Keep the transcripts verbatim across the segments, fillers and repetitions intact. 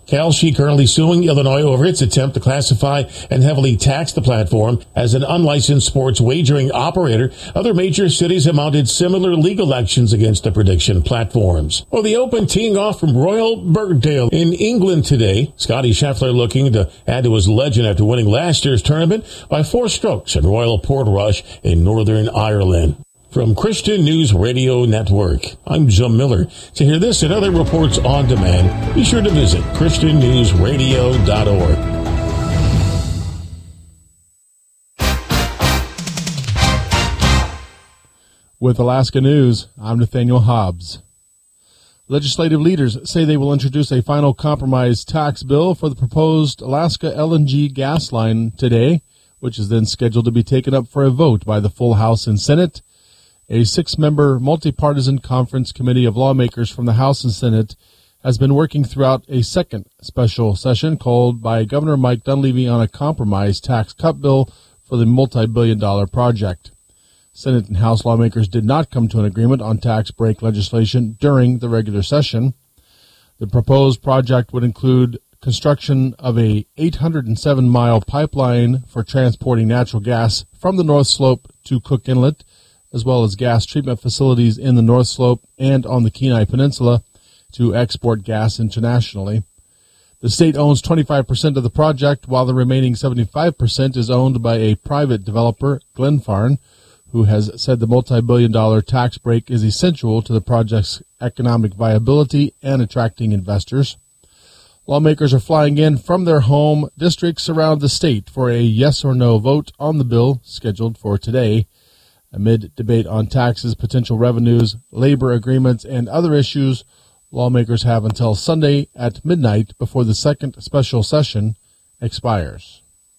Kalshi currently suing Illinois over its attempt to classify and heavily tax the platform as an unlicensed sports wagering operator. Other major cities have mounted similar legal actions against the prediction platforms. Well, the Open teeing off from Royal Birkdale in England today. Scotty Scheffler looking to add to his legend after winning last year's tournament by four strokes at Royal Portrush in Northern Ireland. From Christian News Radio Network, I'm Jim Miller. To hear this and other reports on demand, be sure to visit christian news radio dot org. With Alaska News, I'm Nathaniel Hobbs. Legislative leaders say they will introduce a final compromise tax bill for the proposed Alaska L N G gas line today, which is then scheduled to be taken up for a vote by the full House and Senate. A six-member multi-partisan conference committee of lawmakers from the House and Senate has been working throughout a second special session called by Governor Mike Dunleavy on a compromise tax cut bill for the multi-billion dollar project. Senate and House lawmakers did not come to an agreement on tax break legislation during the regular session. The proposed project would include construction of a eight hundred seven mile pipeline for transporting natural gas from the North Slope to Cook Inlet, as well as gas treatment facilities in the North Slope and on the Kenai Peninsula to export gas internationally. The state owns twenty-five percent of the project, while the remaining seventy-five percent is owned by a private developer, Glenfarne, who has said the multi-billion dollar tax break is essential to the project's economic viability and attracting investors. Lawmakers are flying in from their home districts around the state for a yes or no vote on the bill scheduled for today. Amid debate on taxes, potential revenues, labor agreements, and other issues, lawmakers have until Sunday at midnight before the second special session expires.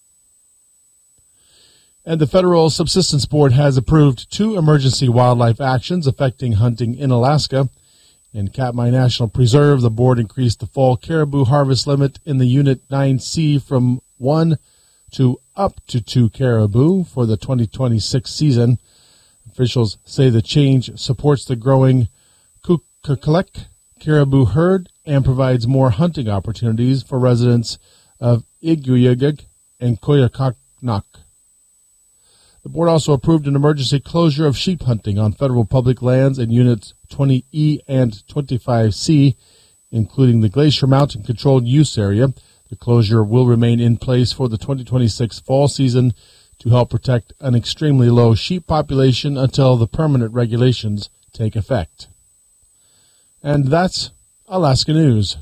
And the Federal Subsistence Board has approved two emergency wildlife actions affecting hunting in Alaska. In Katmai National Preserve, the board increased the fall caribou harvest limit in the Unit nine C from one to up to two caribou for the twenty twenty-six season. Officials say the change supports the growing Kukalek caribou herd and provides more hunting opportunities for residents of Iguyugug and Koyakaknak. The board also approved an emergency closure of sheep hunting on federal public lands in Units twenty E and twenty-five C, including the Glacier Mountain Controlled Use Area. The closure will remain in place for the twenty twenty-six fall season to help protect an extremely low sheep population until the permanent regulations take effect. And that's Alaska News.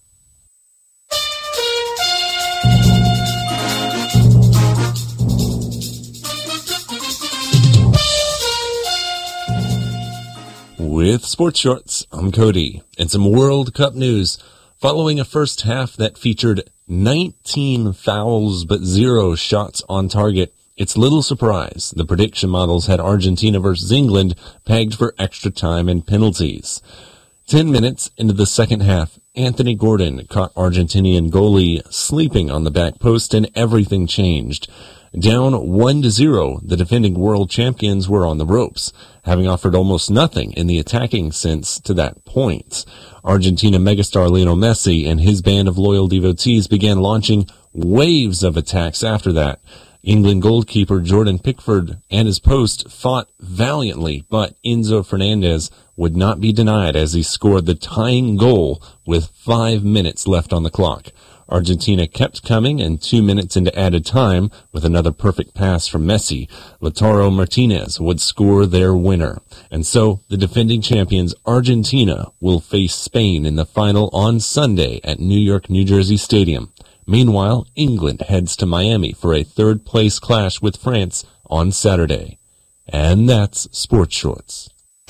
With Sports Shorts, I'm Cody, and some World Cup news. Following a first half that featured nineteen fouls but zero shots on target, it's little surprise the prediction models had Argentina versus England pegged for extra time and penalties. Ten minutes into the second half, Anthony Gordon caught Argentinian goalie sleeping on the back post and everything changed. Down one to zero, the defending world champions were on the ropes, having offered almost nothing in the attacking sense to that point. Argentina megastar Lionel Messi and his band of loyal devotees began launching waves of attacks after that. England goalkeeper Jordan Pickford and his post fought valiantly, but Enzo Fernandez would not be denied as he scored the tying goal with five minutes left on the clock. Argentina kept coming, and two minutes into added time, with another perfect pass from Messi, Lautaro Martinez would score their winner. And so, the defending champions Argentina will face Spain in the final on Sunday at New York, New Jersey Stadium. Meanwhile, England heads to Miami for a third-place clash with France on Saturday. And that's Sports Shorts.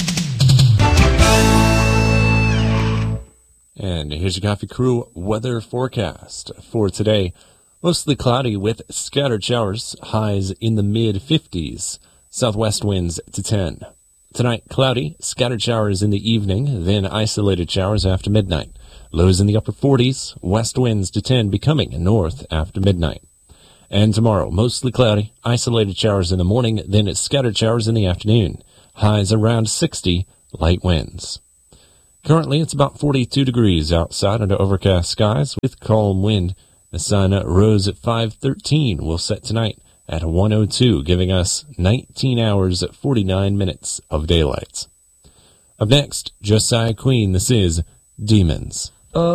And here's your Coffee Crew weather forecast for today. Mostly cloudy with scattered showers, highs in the mid fifties, southwest winds to ten. Tonight, cloudy, scattered showers in the evening, then isolated showers after midnight. Lows in the upper forties, west winds to ten, becoming north after midnight. And tomorrow, mostly cloudy, isolated showers in the morning, then scattered showers in the afternoon. Highs around sixty, light winds. Currently, it's about forty-two degrees outside under overcast skies with calm wind. The sun rose at five thirteen, will set tonight at one oh two, giving us nineteen hours at forty-nine minutes of daylight. Up next, Josiah Queen, this is Demons.